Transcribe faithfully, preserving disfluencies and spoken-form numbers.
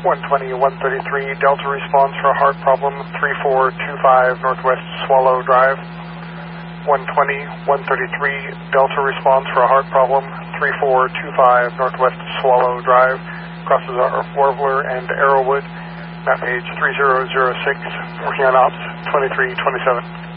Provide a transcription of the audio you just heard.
one twenty, one thirty-three, Delta response for a heart problem, three four two five Northwest Swallow Drive. one twenty, one thirty-three, Delta response for a heart problem, three four two five Northwest Swallow Drive. Crosses our Warbler and Arrowwood. Map page three zero zero six, working on ops twenty-three twenty-seven.